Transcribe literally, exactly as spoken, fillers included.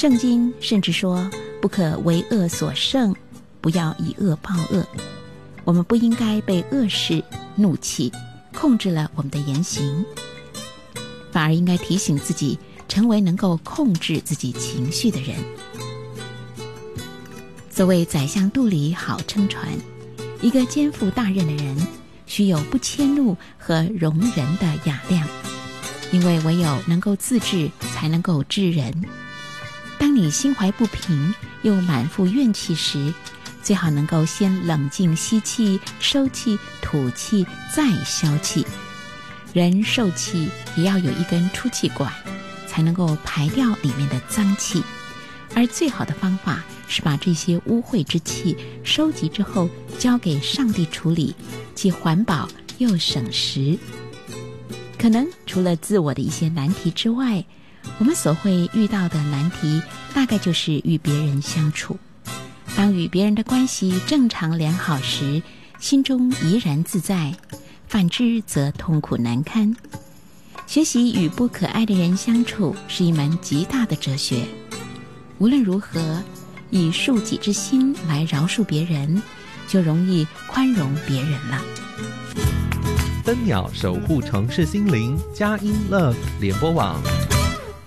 圣经甚至说，不可为恶所胜，不要以恶报恶。我们不应该被恶事、怒气控制了我们的言行，反而应该提醒自己，成为能够控制自己情绪的人。所谓宰相肚里好撑船，一个肩负大任的人，须有不迁怒和容人的雅量，因为唯有能够自治，才能够治人。当你心怀不平，又满腹怨气时，最好能够先冷静吸气、收气、吐气，再消气。人受气也要有一根出气管，才能够排掉里面的脏气。而最好的方法是把这些污秽之气收集之后，交给上帝处理，既环保又省时。可能除了自我的一些难题之外，我们所会遇到的难题，大概就是与别人相处。当与别人的关系正常良好时，心中怡然自在；反之则痛苦难堪。学习与不可爱的人相处，是一门极大的哲学。无论如何，以恕己之心来饶恕别人，就容易宽容别人了。 飞鸟守护城市心灵，佳音 Love 联播网。